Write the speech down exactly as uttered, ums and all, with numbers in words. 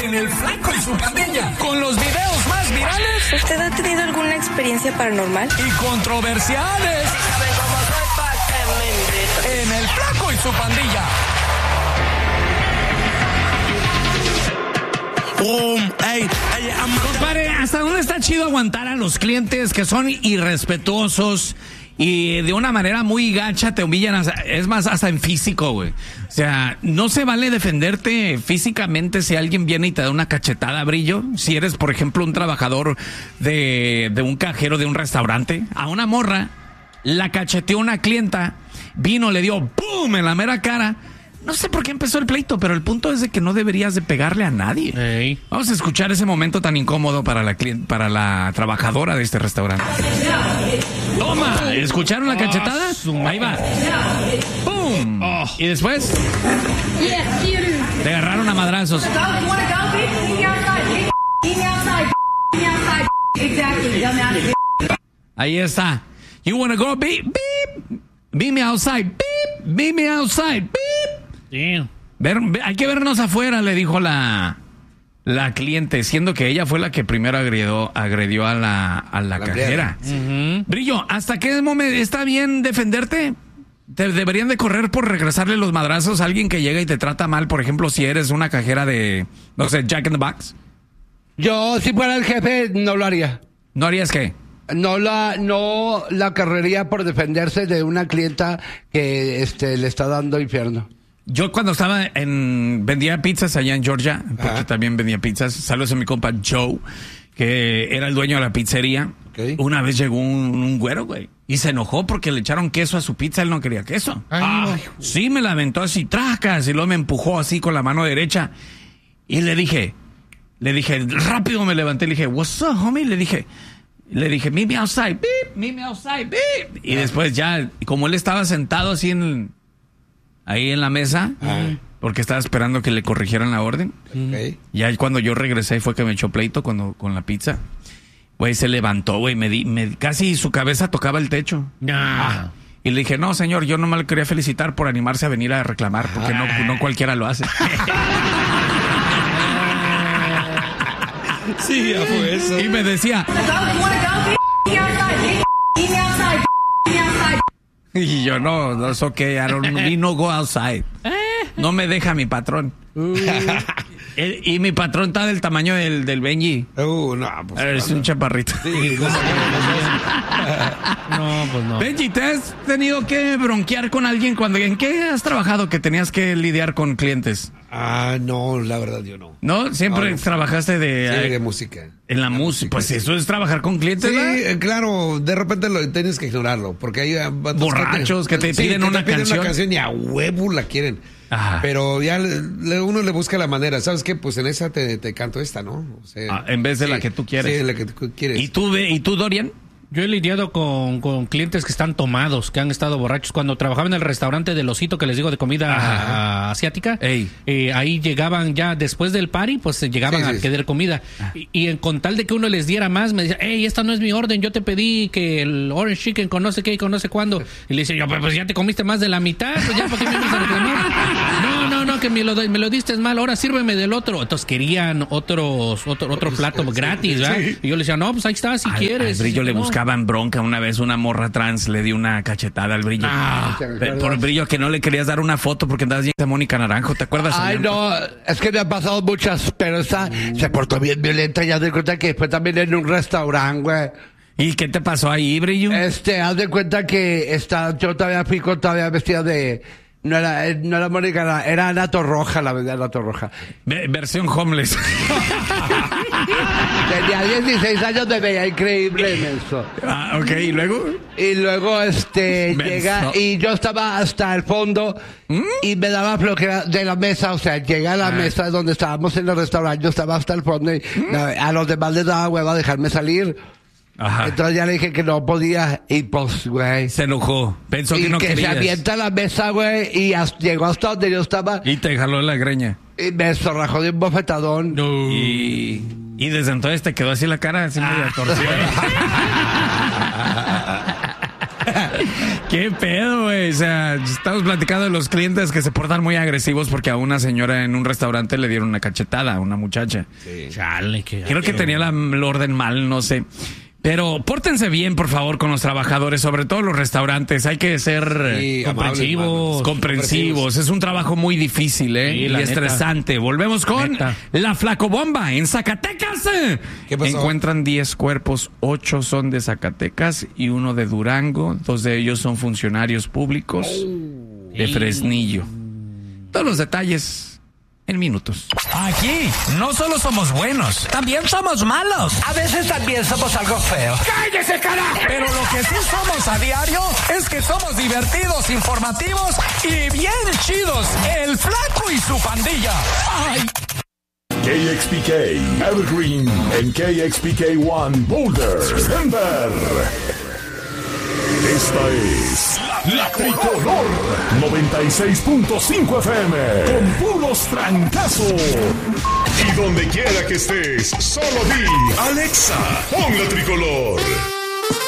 en El Flaco y su Pandilla, con los videos más virales. ¿Usted ha tenido alguna experiencia paranormal? Y controversiales. ¿Saben cómo soy pa' que me inviten? En El Flaco y su Pandilla. Boom, ey, ey, Compadre, ¿hasta dónde está chido aguantar a los clientes que son irrespetuosos y de una manera muy gacha te humillan? Hasta, es más, hasta en físico, güey. O sea, no se vale defenderte físicamente si alguien viene y te da una cachetada, Brillo. Si eres, por ejemplo, un trabajador de, de un cajero de un restaurante, a una morra la cacheteó una clienta, vino, le dio ¡pum! En la mera cara. No sé por qué empezó el pleito, pero el punto es de que no deberías de pegarle a nadie. Hey. Vamos a escuchar ese momento tan incómodo para la cliente, para la trabajadora de este restaurante. Toma, ¿escucharon la cachetada? Oh, ahí va. ¡Pum! Oh. Y después te agarraron a madrazos. Ahí está. You wanna go beep beep? Beep me outside. Beep. Beep me outside. Beep. Ver, ver, hay que vernos afuera, le dijo la, la cliente, siendo que ella fue la que primero agredió, agredió a la, a la, la cajera. Uh-huh. Brillo, ¿hasta qué momento está bien defenderte? ¿Te deberían de correr por regresarle los madrazos a alguien que llega y te trata mal? Por ejemplo, si eres una cajera de, no sé, Jack in the Box. Yo, si fuera el jefe, no lo haría. ¿No harías qué? No la, no la carrería por defenderse de una clienta que este, le está dando infierno. Yo cuando estaba en... vendía pizzas allá en Georgia, porque Ajá. también vendía pizzas. Saludos a mi compa Joe, que era el dueño de la pizzería. Okay. Una vez llegó un, un güero, güey, y se enojó porque le echaron queso a su pizza. Él no quería queso. Ay, ah, no. Sí, me la aventó así, tracas, y luego me empujó así con la mano derecha. Y le dije, le dije, rápido me levanté, le dije, what's up, homie? Le dije... Le dije, meet me outside, beep, meet me outside, beep. Y después ya, como él estaba sentado así en, ahí en la mesa, ah. porque estaba esperando que le corrigieran la orden. Okay. Ya cuando yo regresé fue que me echó pleito cuando, con la pizza. Güey, se levantó, güey, me di, me, casi su cabeza tocaba el techo. Ah. Y le dije, no, señor, yo nomás le quería felicitar por animarse a venir a reclamar, porque ah. no, no cualquiera lo hace. Sí, ya fue eso. Y me decía... Y yo, no, no es ok, I don't, we no go outside. No me deja mi patrón. Uh. El, y mi patrón está del tamaño del, del Benji. Uh, no, pues, es no. un chaparrito. Sí, no, no, pues no. Benji, ¿te has tenido que bronquear con alguien cuando... ¿En qué has trabajado que tenías que lidiar con clientes? Ah, no, la verdad yo no. ¿No? ¿Siempre no, no. trabajaste de... Sí, de música. En la, la música. música. Pues sí. Eso es trabajar con clientes, Sí, ¿verdad? claro, de repente lo, tienes que ignorarlo, porque hay... Borrachos que te, que te piden, sí, una, que te piden canción. una canción y a huevo la quieren. Ajá. Pero ya le, uno le busca la manera. ¿Sabes qué? Pues en esa te, te canto esta, ¿no? O sea, ah, en vez de sí, la que tú quieres. Sí, la que tú quieres. ¿Y tú, ¿y tú Dorian? Yo he lidiado con, con clientes que están tomados, que han estado borrachos. Cuando trabajaba en el restaurante del Osito, que les digo, de comida a, asiática, eh, ahí llegaban ya después del party, pues llegaban sí, sí, a querer comida. Y, y en, con tal de que uno les diera más, me decía, hey, esta no es mi orden, yo te pedí que el orange chicken con no sé qué y con no sé cuándo. Y le decía yo, pues ya te comiste más de la mitad, pues ya, ¿por qué me vas a reclamar? No, no, no, que me lo, me lo diste mal, ahora sírveme del otro. Entonces querían otros, otro, otro plato gratis, ¿verdad? Sí. Y yo le decía, no, pues ahí está, si al, quieres. Al Brillo le no. buscaban bronca. Una vez una morra trans le dio una cachetada al Brillo. Ah, por Brillo que no le querías dar una foto porque andabas bien de Mónica Naranjo, ¿te acuerdas? Ay, no, es que me han pasado muchas, pero esa mm. se portó bien violenta. Ya de cuenta que fue también en un restaurante, güey. ¿Y qué te pasó ahí, Brillo? Este, haz de cuenta que está, yo todavía fui con todavía vestida de... No era, no era Mónica, era Ana Torroja, la verdad, Ana Torroja. Ve, versión homeless. Tenía dieciséis años, me veía increíble en eso. Ah, ok, ¿y luego? Y luego, este, Menso. llega, y yo estaba hasta el fondo, ¿Mm? y me daba flojera de la mesa, o sea, llegué a la ah. mesa donde estábamos en el restaurante, yo estaba hasta el fondo, y ¿Mm? a los demás les daba hueva dejarme salir. Ajá. Entonces ya le dije que no podía y pues, güey. Se enojó. Pensó y que no que querías. Se avienta a la mesa, güey, y hasta, llegó hasta donde yo estaba. Y te jaló la greña. Y me zorrajó de un bofetadón. No. Y, y desde entonces te quedó así la cara, así ah. medio torcida. ¿Qué pedo, güey? O sea, estamos platicando de los clientes que se portan muy agresivos porque a una señora en un restaurante le dieron una cachetada a una muchacha. Sí. Chale, qué Creo que tenía la, el orden mal, no sé. Pero pórtense bien, por favor, con los trabajadores, sobre todo los restaurantes. Hay que ser sí, comprensivos. Amables, comprensivos. Es un trabajo muy difícil, ¿eh? Sí, y estresante. Neta. Volvemos con neta. La Flacobomba en Zacatecas. ¿Qué pasó? Encuentran diez cuerpos, ocho son de Zacatecas y uno de Durango. Dos de ellos son funcionarios públicos oh. de Fresnillo. Todos los detalles en minutos. Aquí no solo somos buenos, también somos malos. A veces también somos algo feos. ¡Cállese, carajo! Pero lo que sí somos a diario es que somos divertidos, informativos y bien chidos. El Flaco y su pandilla. ¡Ay! K X P K, Evergreen, en K X P K One, Boulder, Denver. Esta es La, la Tricolor noventa y seis punto cinco F M con puros trancazos. Y donde quiera que estés, solo di Alexa, pon La Tricolor.